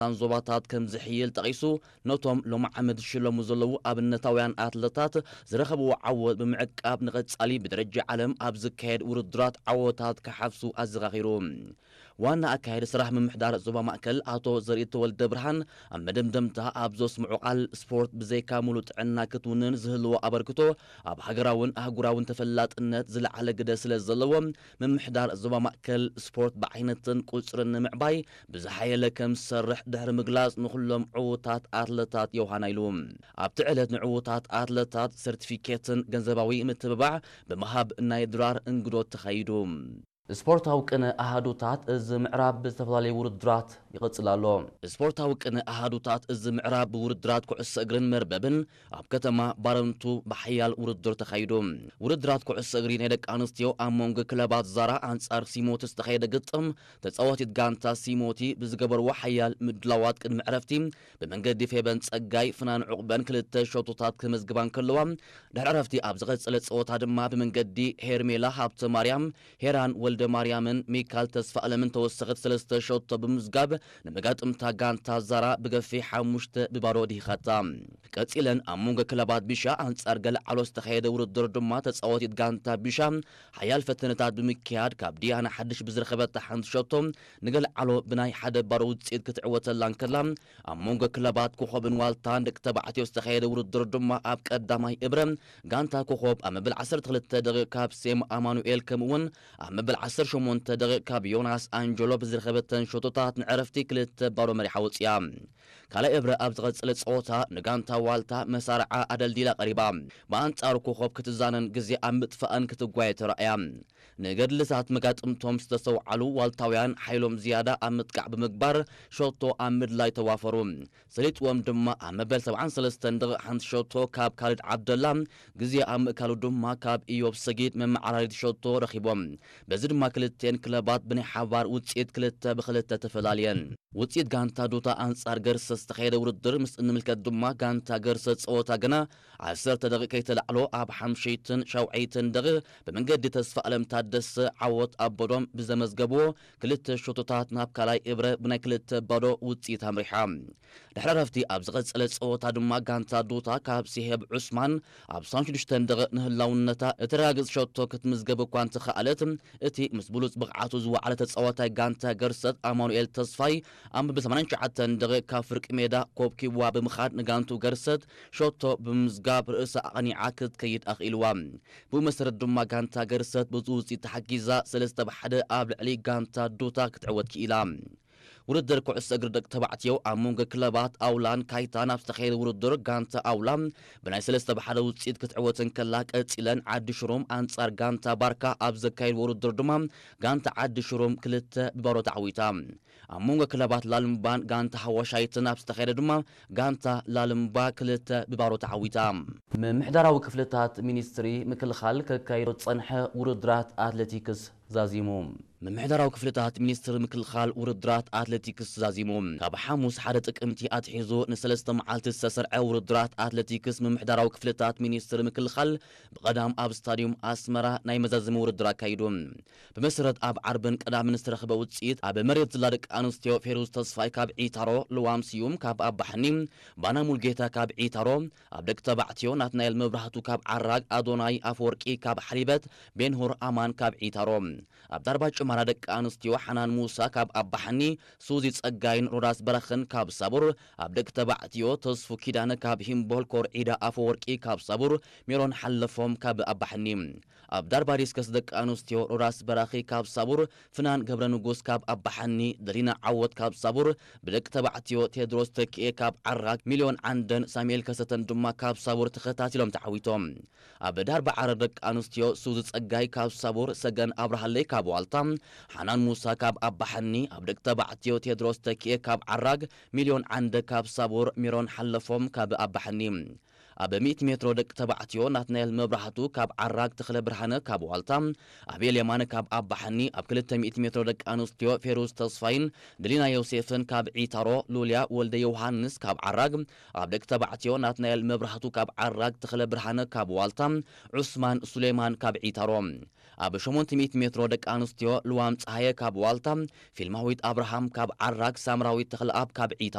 ዞባታት ከም ዝሕይል ጠቂሱ ነቶም ሎም ዓመት ሽለሙ ዘለዉ ኣብነታውያን ኣትሌታት ዝረኸብዎ ዓወት ብምዕቃብ ንቐጻሊ ብደረጃ ዓለም ኣብ ዝካየድ ውድድራት ዓወታት ክሓፍሱ ኣዘኻኺሩ ዋና ኣካሄድ ስራሕ ምምሕዳር ዞባ ማእከል ኣቶ ዘርኢቶ ወልደ ብርሃን ኣብ መደምደምታ ኣብ ዘስምዑ ቃል ስፖርት ብዘይካ ሙሉእ ጥዕና ክትውንን ዝህልዎ ኣበርክቶ ኣብ ሃገራውን ኣህጉራውን ተፈላጥነት ዝለዓለ ግደ ስለ ዘለዎ ምምሕዳር ዞባ ማእከል ስፖርት ብዓይነትን ቁፅርን ንምዕባይ ብዝሓየለ ከም ዝሰርሕ ድሕሪ ምግላጽ ንኹሎም ዕዉታት ኣትሌታት የውሃና ኢሉ ኣብቲ ዕለት ንዕዉታት ኣትሌታት ሰርቲፊኬትን ገንዘባዊ ምትብባዕ ብምሃብ ናይ ድራር እንግዶት ተኻይዱ ስፖርታዊ ቅነ ኣሃዱታት እዚ ምዕራብ ብዝተፈላለዩ ውድድራት ይቕጽል ኣሎ ስፖርታዊ ቅነ ኣሃዱታት እዚ ምዕራብ ብውድድራት ኩዕሶ እግርን መርበብን ኣብ ከተማ ባረንቱ ብሓያል ውድድር ተኻይዱ ውድድራት ኩዕሶ እግሪ ናይ ደቂ ኣንስትዮ ኣብ መንጎ ክለባት ዛራ ኣንጻር ሲሞቲ ዝተኻየደ ግጥም ተጻዋቲት ጋንታ ሲሞቲ ብዝገበርዎ ሓያል ምድላዋት ቅድሚ ዕረፍቲ ብመንገዲ ፌበን ጸጋይ ፍናን ዕቑበን ክልተ ሸቶታት ክመዝግባን ከለዋ ድሕሪ ዕረፍቲ ኣብ ዝቐጸለ ፀወታ ድማ ብመንገዲ ሄርሜላ ሃብተ ማርያም ሄራን ወልደ ማርያምን ሚካኤል ተስፋ ኣለምን ተወሰኸት 3 ሸቶ ብምዝጋብ ንመጋጥምታ ጋንታ ዛራ ብገፊሕ 5 ብባዶ ዲኻታ ቀጺለን ኣብ መንጎ ክለባት ቢሻ ኣንጻር ገለዓሎ ዝተኻየደ ውድድር ድማ ተጻዋቲት ጋንታ ቢሻ ሓያል ፈተነታት ብምክያድ ካብ ዲያና ሓድሽ ብዝረኸበት ሓንቲ ሸቶ ንገለዓሎ ብናይ ሓደ ባዶ ውጽኢት ክትዕወተላን ከላ ኣብ መንጎ ክለባት ኮኸብን ዋልታን ደቂ ተባዕትዮ ዝተኻየደ ውድድር ድማ ኣብ ቀዳማይ እብረ ጋንታ ኮኸብ ኣብ መበል 12 ደቂቕ ካብ ሴም ኣማኑኤል ከምኡውን ኣብ መበል 18 ደቂቕ ካብ ዮናስ አንጀሎ ብዝረኸበተን ሸቶታት ንዕረፍቲ ክልተ ባዶ መሪሓ ወፅያ ካልኣይ እብረ ኣብ ዝቐጽለ ፀወታ ንጋንታ ዋልታ መሳርዓ ኣደልዲላ ቀሪባ ብኣንጻሩ ኮኸብ ክትዛነን ግዜ ኣብ ምጥፋእን ክትጓየ ተራእያ ንገድልታት መጋጥምቶም ዝተሰውዓሉ ዋልታውያን ሓይሎም ዝያዳ ኣብ ምጥቃዕ ብምግባር ሸቶ ኣብ ምድላይ ተዋፈሩ ሰሊጥዎም ድማ ኣብ መበል 73 ደቂቕ ሓንቲ ሸቶ ካብ ካልድ ዓብደላ ግዜ ኣብ ምእካሉ ድማ ካብ ኢዮብ ሰጊድ መመዓራሪት ሸቶ ረኺቦም በዚ ድማ ክልተን ክለባት ብናይ ሓባር ውጽኢት 2-2 ተፈላለየን ውጽኢት ጋንታ ዶታ ኣንጻር ገርሰ ዝተኻየደ ውድድር ምስ እንምልከት ድማ ጋንታ ገርሰ ፀወታ ገና 10 ደቂቕ ከይተላዕሎ ኣብ 57 ደቂቕ ብመንገዲ ተስፋ ኣለም ታደሰ ዓወት ኣበዶም ብዘመዝገብዎ ክልተ ሸቶታት ናብ ካልኣይ እብረ ብናይ 2 ባዶ ውጽኢት ኣምሪሓ ድሕሪ ዕረፍቲ ኣብ ዝቐጸለ ፀወታ ድማ ጋንታ ዶታ ካብ ሲሄብ ዑስማን ኣብ 66 ደቂቕ ንህላውነታ እተረጋግጽ ሸቶ ክትምዝገብ እኳ እንትኸኣለት እቲ ምስ ብሉጽ ብቕዓቱ ዝወዓለ ተጻዋታይ ጋንታ ገርሰት ኣማኑኤል ተስፋይ ኣብ መበል 89 ደቂቕ ካብ ፍርቂ ሜዳ ኮብኪብዋ ብምኻድ ንጋንቱ ገርሰት ሸቶ ብምዝጋብ ርእሳ ኣቕኒዓ ክትከይድ ኣኽኢልዋ ብኡ መሰረት ድማ ጋንታ ገርሰት ብዙ ውጽኢት ተሓጊዛ 3-1 ኣብ ልዕሊ ጋንታ ዶታ ክትዕወት ክኢላ ውድድር ኩዕሶ እግሪ ደቂ ተባዕትዮ ኣብ መንጎ ክለባት ኣውላን ካይታን ኣብ ዝተኻየደ ውድድር ጋንታ ኣውላ ብናይ 3-1 ውጽኢት ክትዕወትን ከላ ቀጺለን ዓዲ ሽሮም ኣንጻር ጋንታ ባርካ ኣብ ዘካየድ ውድድር ድማ ጋንታ ዓዲ ሽሮም 2 ብባዶ ተዓዊታ ኣብ መንጎ ክለባት ላልምባን ጋንታ ሓወሻይትን ኣብ ዝተኻየደ ድማ ጋንታ ላልምባ 2 ብባዶ ተዓዊታ ምምሕዳራዊ ክፍልታት ሚኒስትሪ ምክልኻል ከካይዶ ዝጸንሐ ውድድራት ኣትሌቲክስ ዛዚሙ ምምሕዳራዊ ክፍልታት ሚኒስትሪ ምክልኻል ውድድራት ኣትሌቲክስ ዛዚሙ ካብ ሓሙስ 1 ጥቅምቲ ኣትሒዙ ን3 መዓልቲ ዝተሰርዐ ውድድራት ኣትሌቲክስ ምምሕዳራዊ ክፍልታት ሚኒስትሪ ምክልኻል ብቐዳም ኣብ ስታድዮም ኣስመራ ናይ መዛዘሚ ውድድር ኣካይዱ ብመሰረት ኣብ ዓርብን ቀዳምን ዝተረኸበ ውጽኢት ኣብ መሬት ዝላ ደቂ ኣንስትዮ ፌሩዝ ተስፋይ ካብ ዒታሮ ልዋም ስዩም ካብ ኣባሕኒ ባና ሙልጌታ ካብ ዒታሮ ኣብ ደቂ ተባዕትዮ ናትናኤል መብራህቱ ካብ ዓራግ ኣዶናይ ኣፈወርቂ ካብ ሓሊበት ቤንሁር ኣማን ካብ ዒታሮ ኣብ ዳርባ ጭማራ ደቂ ኣንስትዮ ሓናን ሙሳ ካብ ኣባሕኒ ሱዚ ጸጋይን ሮዳስ በረኽን ካብ ሳቡር ኣብ ደቂ ተባዕትዮ ተስፉ ኪዳነ ካብ ሂምቦል ኮርዒዳ ኣፈወርቂ ካብ ሳቡር ሜሮን ሓለፎም ካብ ኣባሕኒ ኣብ ዳርባ ዲስከስ ደቂ ኣንስትዮ ሮዳስ በረኺ ካብ ሳቡር ፍናን ገብረ ንጉስ ካብ ኣባሕኒ ደሊና ዓወት ካብ ሳቡር ብደቂ ተባዕትዮ ቴድሮስ ተክኤ ካብ ዓራግ ሚልዮን ዓንደን ሳሙኤል ከሰተን ድማ ካብ ሳቡር ተኸታቲሎም ተዓዊቶም ኣብ ዳርባ ዓረር ደቂ ኣንስትዮ ሱዚ ጸጋይ ካብ ሳቡር ሰገን ኣብርሃለይ ካብ ዋልታ ሓናን ሙሳ ካብ ኣባሕኒ ኣብ ደቂ ተባዕትዮ ቴድሮስ ተክኤ ካብ ዓራግ ሚልዮን ዓንደ ካብ ሳቡር ሜሮን ሓለፎም ካብ ኣባሕኒ ኣብ 100 ሜትሮ ደቂ ተባዕትዮ ናትናኤል መብራህቱ ካብ ዓራግ ተኽለ ብርሃነ ካብ ዋልታ ኣቤል የማነ ካብ ኣባሕኒ ኣብ 200 ሜትሮ ደቂ ኣንስትዮ ፌሩዝ ተስፋይን ድሊና ዮሴፍን ካብ ዒታሮ ሉልያ ወልደ ዮሃንስ ካብ ዓራግ ኣብ ደቂ ተባዕትዮ ናትናኤል መብራህቱ ካብ ዓራግ ተኽለ ብርሃነ ካብ ዋልታ ዑስማን ሱሌማን ካብ ዒታሮ ኣብ 800 ሜትሮ ደቂ ኣንስትዮ ልዋም ፀሃየ ካብ ዋልታ ፊልማዊት ኣብርሃም ካብ ዓራግ ሳምራዊት ተኽለኣብ ካብ ዒታሮ